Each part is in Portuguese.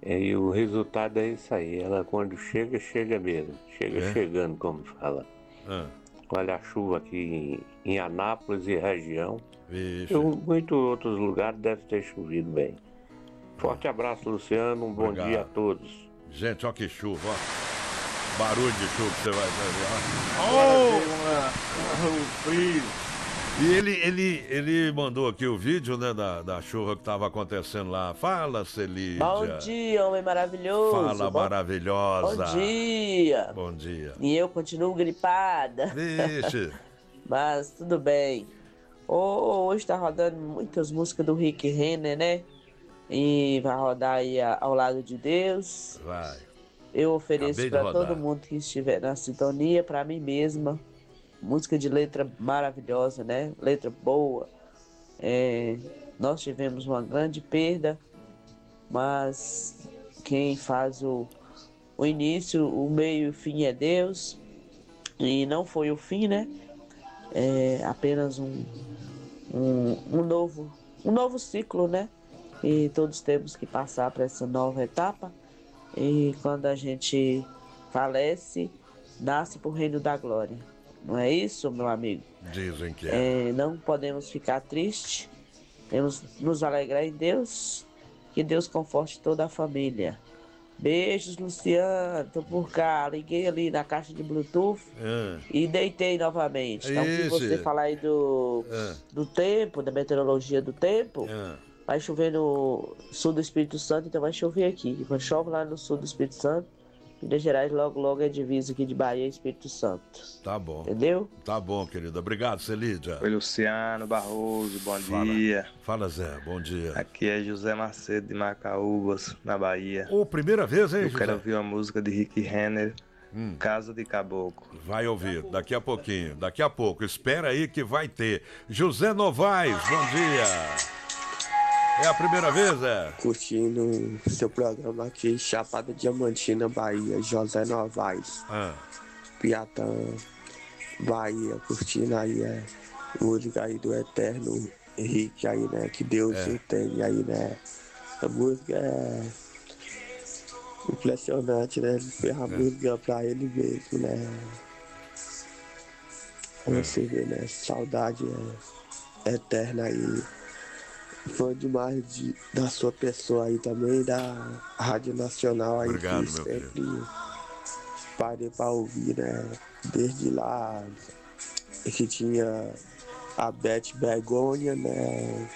E o resultado é isso aí. Ela quando chega, chega mesmo. Chega É? chegando, como fala. Ah, Olha a chuva aqui em Anápolis e região. E vixe. muitos outros lugares deve ter chovido bem. Forte abraço, Luciano. Um bom dia a Obrigado. todos. Gente, olha que chuva, ó. Barulho de chuva que você vai ver. frio. E ele mandou aqui o vídeo, né, da chuva que estava acontecendo lá. Fala, Celídia. Bom dia, homem maravilhoso. Fala, Bom maravilhosa. dia. Bom dia. E eu continuo gripada. Vixe. Mas tudo bem. Hoje tá rodando muitas músicas do Rick Renner, né? E vai rodar aí Ao Lado de Deus. Vai. Eu ofereço Acabei de para rodar. todo mundo que estiver na sintonia, para mim mesma. Música de letra maravilhosa, né? Letra boa. Nós tivemos uma grande perda, mas quem faz o início, o meio e o fim é Deus. E não foi o fim, né? É apenas um novo ciclo, né? E todos temos que passar para essa nova etapa. E quando a gente falece, nasce para o reino da glória. Não é isso, meu amigo? Dizem que é. Não podemos ficar tristes. Temos que nos alegrar em Deus. Que Deus conforte toda a família. Beijos, Luciano. Tô por cá. Liguei ali na caixa de Bluetooth e deitei novamente. Então, se você falar aí do tempo, da meteorologia do tempo, vai chover no sul do Espírito Santo, então vai chover aqui. Quando chove lá no sul do Espírito Santo, Minas Gerais logo é divisa aqui de Bahia e Espírito Santo. Tá bom. Entendeu? Tá bom, querida. Obrigado, Celídia. Oi, Luciano Barroso, bom dia. Fala, Zé, bom dia. Aqui é José Macedo de Macaúbas, na Bahia. Primeira vez, hein, Eu José? quero ouvir uma música de Rick Renner, Casa de Caboclo. Vai ouvir, daqui a pouquinho, daqui a pouco. Espera aí que vai ter. José Novaes, bom dia. É a primeira vez, Curtindo seu programa aqui, Chapada Diamantina, Bahia, José Novaes. Piatã, Bahia, curtindo aí, música aí do Eterno Henrique aí, né? Que Deus tem aí, né? A música é impressionante, né? Ele fez a música pra ele mesmo, né? Você vê, né? Saudade é eterna aí. Fã demais da sua pessoa aí também, da Rádio Nacional aí. Obrigado, que meu sempre filho. parei pra ouvir, né? Desde lá que tinha a Beth Begônia, né?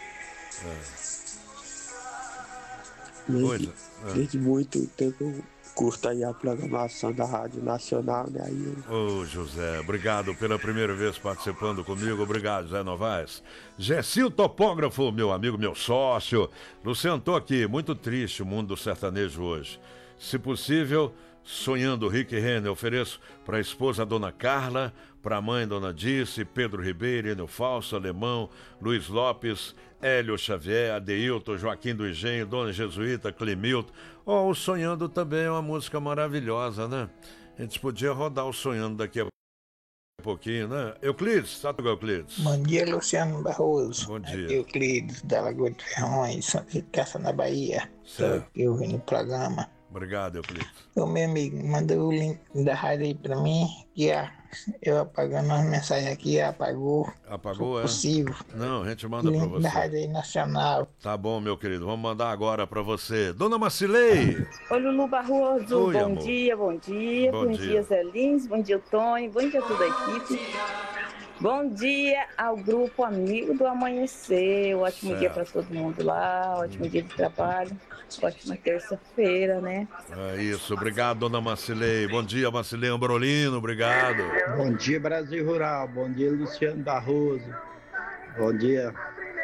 Desde muito tempo eu curto aí a programação da Rádio Nacional, né? Ô, José, obrigado pela primeira vez participando comigo. Obrigado, Zé Novaes. Gessil Topógrafo, meu amigo, meu sócio. Luciano, tô aqui, muito triste o mundo do sertanejo hoje. Se possível, sonhando Rick Renner, ofereço para a esposa Dona Carla, para a mãe Dona Dice, Pedro Ribeiro, Enio Falso, Alemão, Luiz Lopes, Hélio Xavier, Adeilton, Joaquim do Engenho, Dona Jesuíta, Clemilton. O Sonhando também é uma música maravilhosa, né? A gente podia rodar o Sonhando daqui a pouquinho, né? Euclides, sabe o Euclides? Bom dia, Luciano Barroso. Bom dia. Aqui Euclides, da Lagoa de Ferrões, Santa Ricaça, na Bahia. Certo. Eu vim no programa. Obrigado, Euclides. Ô, meu amigo, manda o link da rádio aí pra mim, que eu apagando as mensagens aqui, apagou. Apagou, possível. Não, a gente manda pra Link da você. rádio aí nacional. Tá bom, meu querido, vamos mandar agora pra você. Dona Macilei! Oi, Lulu Barroso, Oi, bom amor. dia, bom dia. Bom Bom dia. dia, Zé Lins, bom dia, Tony, bom dia a toda a equipe. Bom dia ao grupo Amigo do Amanhecer, ótimo Certo. dia para todo mundo lá, ótimo dia de trabalho, ótima terça-feira, né? É isso, obrigado, Dona Macilei. Bom dia, Macilei Ambrolino, obrigado. Bom dia, Brasil Rural. Bom dia, Luciano Barroso. Bom dia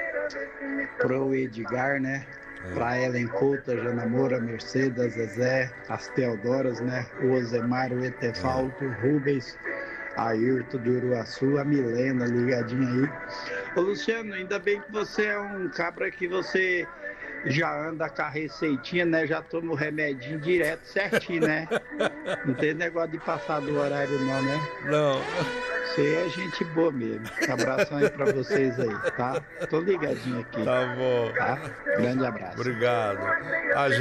pro Edgar, né? Pra Ellen Couto, Jana Moura, Mercedes, Zezé, as Teodoras, né? O Osemar, o Etefalto, Rubens, Ayrton do Uruaçu, a Milena ligadinha aí. Ô Luciano, ainda bem que você é um cabra que você já anda com a receitinha, né? Já toma o remedinho direto, certinho, né? Não tem negócio de passar do horário não, né? Não. Você é gente boa mesmo. Abração aí pra vocês aí, tá? Tô ligadinho aqui. Tá bom. Tá? Grande abraço. Obrigado. A